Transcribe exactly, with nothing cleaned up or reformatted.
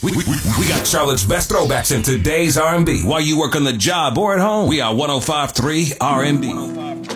We, we, we got Charlotte's best throwbacks in today's R and B. While you work on the job or at home, we are one oh five point three R and B.